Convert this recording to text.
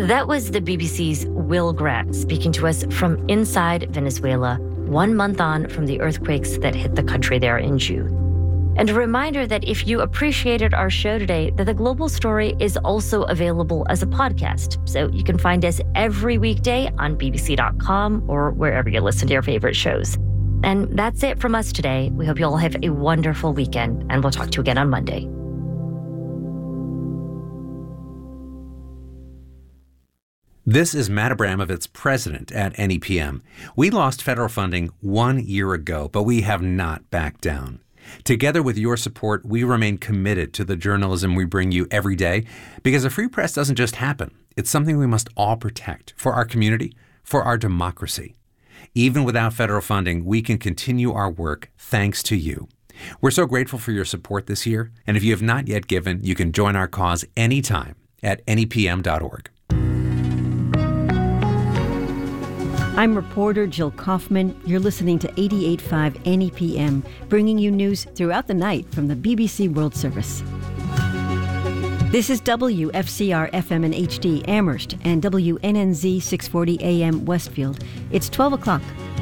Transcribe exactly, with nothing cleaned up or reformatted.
That was the B B C's Will Grant speaking to us from inside Venezuela, one month on from the earthquakes that hit the country there in June. And a reminder that if you appreciated our show today, that The Global Story is also available as a podcast. So you can find us every weekday on B B C dot com or wherever you listen to your favorite shows. And that's it from us today. We hope you all have a wonderful weekend, and we'll talk to you again on Monday. This is Matt Abramovitz, president at N E P M. We lost federal funding one year ago, but we have not backed down. Together with your support, we remain committed to the journalism we bring you every day, because a free press doesn't just happen. It's something we must all protect for our community, for our democracy. Even without federal funding, we can continue our work thanks to you. We're so grateful for your support this year, and if you have not yet given, you can join our cause anytime at N E P M dot org. I'm reporter Jill Kaufman. You're listening to eighty-eight point five N E P M, bringing you news throughout the night from the B B C World Service. This is W F C R F M and H D Amherst and W N N Z six forty A M Westfield. It's twelve o'clock.